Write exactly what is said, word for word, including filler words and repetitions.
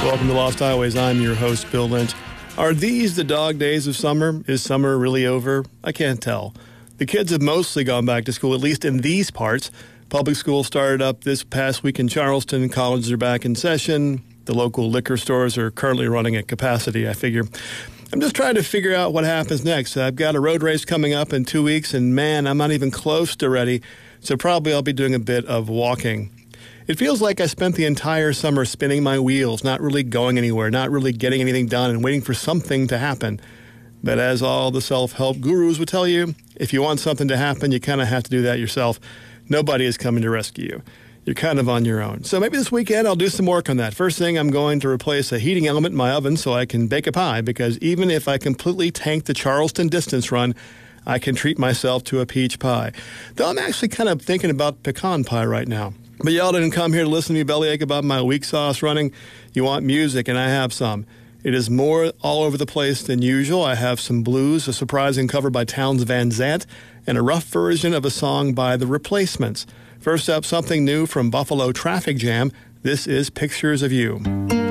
Welcome to Lost Highways. I'm your host, Bill Lynch. Are these the dog days of summer? Is summer really over? I can't tell. The kids have mostly gone back to school, at least in these parts. Public school started up this past week in Charleston. Colleges are back in session. The local liquor stores are currently running at capacity, I figure. I'm just trying to figure out what happens next. I've got a road race coming up in two weeks, and man, I'm not even close to ready, so probably I'll be doing a bit of walking. It feels like I spent the entire summer spinning my wheels, not really going anywhere, not really getting anything done, and waiting for something to happen. But as all the self-help gurus would tell you, if you want something to happen, you kind of have to do that yourself. Nobody is coming to rescue you. You're kind of on your own. So maybe this weekend I'll do some work on that. First thing, I'm going to replace a heating element in my oven so I can bake a pie, because even if I completely tank the Charleston distance run, I can treat myself to a peach pie. Though I'm actually kind of thinking about pecan pie right now. But y'all didn't come here to listen to me bellyache about my weak sauce running. You want music, and I have some. It is more all over the place than usual. I have some blues, a surprising cover by Townes Van Zandt, and a rough version of a song by The Replacements. First up, something new from Buffalo Traffic Jam. This is Pictures of You.